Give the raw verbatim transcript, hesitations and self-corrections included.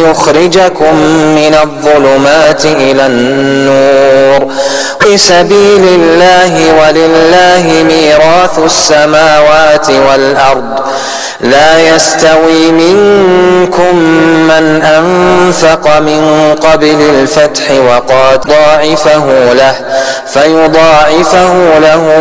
ليخرجكم من الظلمات إلى النور في سبيل الله ولله ميراث السماوات والأرض لا يستوي منكم من أنفق من قبل الفتح وقاتل ضاعفه له فيضاعفه له